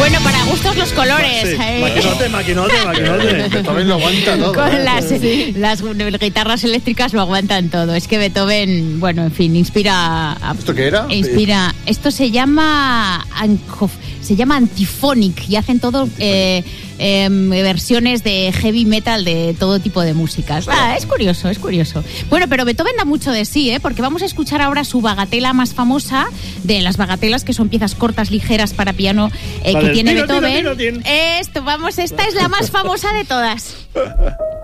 Bueno, para gustos los colores. Sí. Maquinote. Beethoven lo aguanta todo. Con las guitarras eléctricas lo aguantan todo. Es que Beethoven, bueno, en fin, inspira... ¿Esto qué era? Esto se llama Antiphonic y hacen todo versiones de heavy metal de todo tipo de músicas. Es curioso. Bueno, pero Beethoven da mucho de sí, porque vamos a escuchar ahora su bagatela más famosa, de las bagatelas que son piezas cortas, ligeras para piano que tiene Beethoven. Esta es la más famosa de todas.